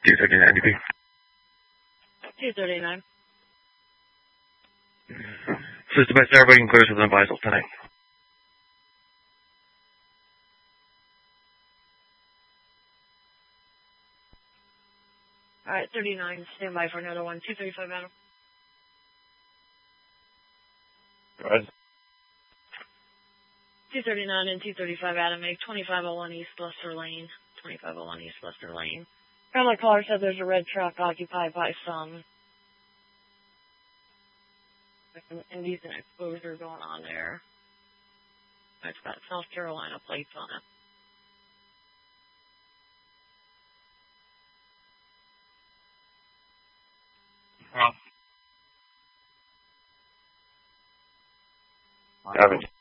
239 DP. 239. System by everybody can clear us with an advisal tonight. Alright, 39. Stand by for another one. 235 Adam. Right. 239 and 235 Adam. Make 2501 East Lester Lane. 2501 East Lester Lane. My caller said there's a red truck occupied by some indecent exposure going on there. It's got South Carolina plates on it. Haven't